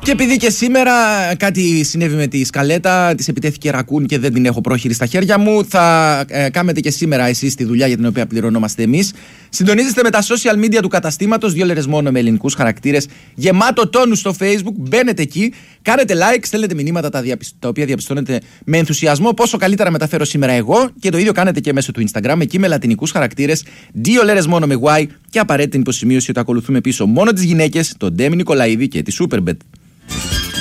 Και επειδή και σήμερα κάτι συνέβη με τη σκαλέτα, της επιτέθηκε ρακούν και δεν την έχω πρόχειρη στα χέρια μου, θα κάνετε και σήμερα εσείς τη δουλειά για την οποία πληρωνόμαστε εμείς. Συντονίζεστε με τα social media του καταστήματος, 2 λέρες μόνο με ελληνικούς χαρακτήρες, γεμάτο τόνους στο Facebook. Μπαίνετε εκεί, κάνετε like, στέλνετε μηνύματα τα οποία διαπιστώνετε με ενθουσιασμό πόσο καλύτερα μεταφέρω σήμερα εγώ, και το ίδιο κάνετε και μέσω του Instagram, εκεί με λατινικούς χαρακτήρες, 2 λέρες μόνο με Y, και απαραίτητη υποσημείωση ότι ακολουθούμε πίσω μόνο τις γυναίκες, τον Ντέμι Νικολαίδη και τη Superbet.